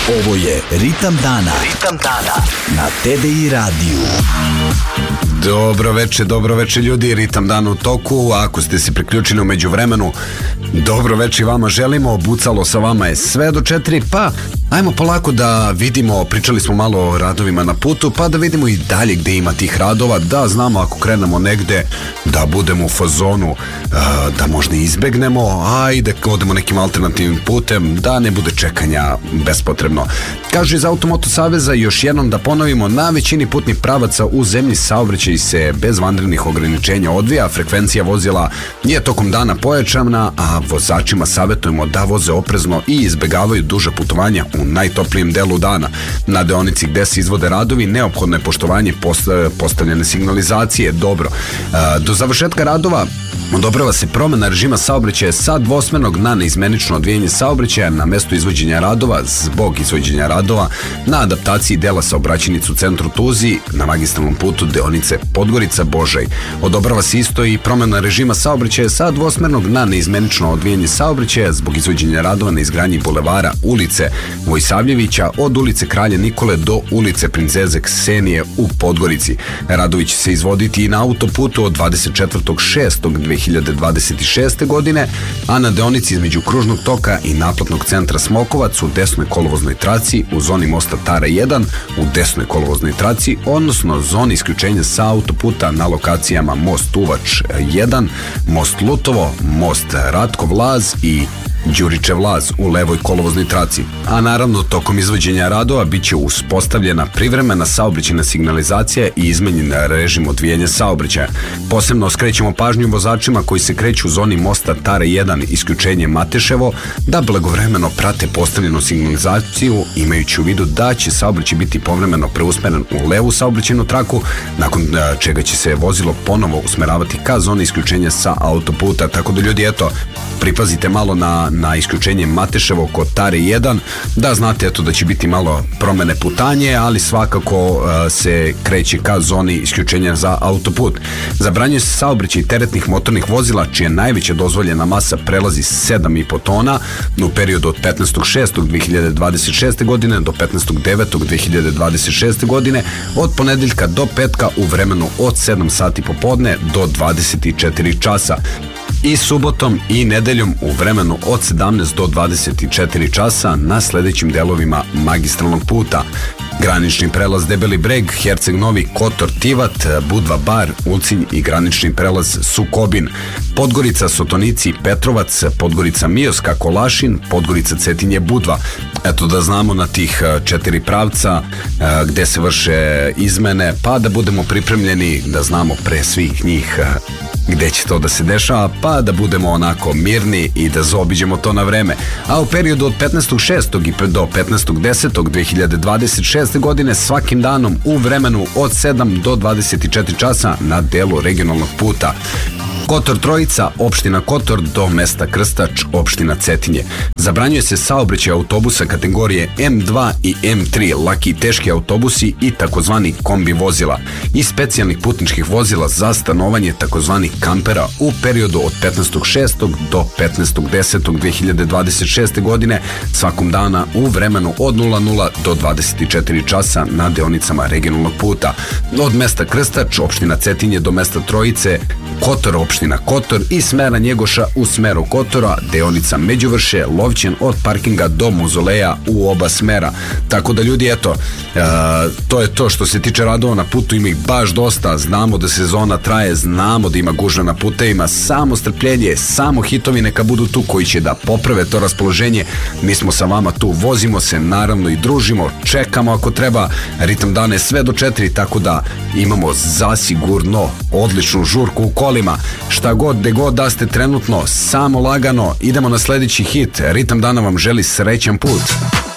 Ovo je Ritam dana. Ritam dana na TDI radiju. Dobro veče ljudi, Ritam dana u toku. Ako ste se priključili u međuvremenu, dobro veče vama želimo. Bucalo sa vama je sve do 4, pa ajmo polako da vidimo, pričali smo malo o radovima na putu, pa da vidimo i dalje gde ima tih radova, da znamo ako krenemo negde da budemo u fazonu, da možda izbegnemo, a i da odemo nekim alternativnim putem, da ne bude čekanja bespotrebno. Kažu iz Automoto Saveza, još jednom da ponovimo, na većini putnih pravaca u zemlji saobraćaj se bez vanrednih ograničenja odvija, frekvencija vozila je tokom dana pojačana, a vozačima savjetujemo da voze oprezno i izbegavaju duža putovanja u najtoplijem delu dana. Na deonici gde se izvode radovi neophodno je poštovanje postavljene signalizacije. Dobro, do završetka radova odobrava se promena režima saobraćaja sa dvosmernog na neizmenično odvijanje saobraćaja na mestu izvođenja radova zbog izvođenja radova na adaptaciji dela saobraćajnice u centru Tuzi na magistralnom putu deonice Podgorica-Božaj. Odobrava se isto i promena režima saobraćaja sa dvosmernog na neizmenično odvijanje saobraćaja zbog izvođenja radova na izgradnji bulevara ulice Vojsavljevića od ulice Kralja Nikole do ulice Princeze Ksenije u Podgorici. Radovi će se izvoditi i na autoputu od 24.6.2026. godine, a na deonici između kružnog toka i naplatnog centra Smokovac u desnoj kolovoznoj traci u zoni mosta Tara 1, u desnoj kolovoznoj traci, odnosno zoni isključenja sa autoputa na lokacijama Most Uvač 1, Most Lutovo, Most Ratkov Laz i Đuričev Laz u levoj kolovoznoj traci. A naravno, tokom izvođenja radova biće uspostavljena privremena saobraćajna signalizacija i izmenjen režim odvijanja saobraćaja. Posebno skrećemo pažnju vozačima koji se kreću u zoni mosta Tara 1 isključenje Mateševo da blagovremeno prate postavljenu signalizaciju, imajući u vidu da će saobraćaj biti povremeno preusmeren u levu saobraćajnu traku, nakon čega će se vozilo ponovo usmeravati ka zoni isključenja sa autoputa. Tako da ljudi, eto, pripazite malo na isključenje Mateševo kod Tare 1, da znate eto da će biti malo promene putanje, ali svakako se kreće ka zoni isključenja za autoput. Zabranjuje se saobraćaj teretnih motornih vozila čija najveća dozvoljena masa prelazi 7,5 tona u periodu od 15.6.2026. godine do 15.9.2026. godine, od ponedeljka do petka u vremenu od 7 sati popodne do 24 časa. I subotom i nedeljom u vremenu od 17 do 24 časa na sledećim delovima magistralnog puta: granični prelaz Debeli Breg, Herceg Novi, Kotor Tivat, Budva Bar, Ulcinj i granični prelaz Sukobin, Podgorica Sotonici, Petrovac, Podgorica Mioska, Kolašin, Podgorica Cetinje, Budva. Eto da znamo na tih 4 pravca gde se vrše izmene, pa da budemo pripremljeni, da znamo pre svih njih gde će to da se dešava, pa da budemo onako mirni i da zaobiđemo to na vreme. A u periodu od 15.6. do 15.10.2026. godine svakim danom u vremenu od 7 do 24 časa na delu regionalnog puta: Kotor Trojica, opština Kotor do mesta Krstač, opština Cetinje. Zabranjuje se saobraćaj autobusa kategorije M2 i M3, laki i teški autobusi i takozvani kombi vozila i specijalnih putničkih vozila za stanovanje takozvanih kampera u periodu od 15.6. do 15.10.2026. godine svakom dana u vremenu od 00 do 24 časa na deonicama regionalnog puta: od mesta Krstač, opština Cetinje do mesta Trojice, Kotor, opština Kotor i smera Njegoša u smeru Kotora, deonica Međuvršje, Lovćen od parkinga do Mozoleja u oba smera. Tako da ljudi, eto, to je to što se tiče radova na putu, ima ih baš dosta, znamo da sezona traje, znamo da ima gužva na putevima, samo strpljenje, samo hitovi neka budu tu koji će da poprave to raspoloženje. Mi smo sa vama tu, vozimo se, naravno i družimo, čekamo ako treba, Ritam dana je sve do 4, tako da imamo zasigurno odličnu žurku u kolima. Šta god, gde god da ste trenutno, samo lagano, idemo na sledeći hit. Ritam dana vam želi srećan put.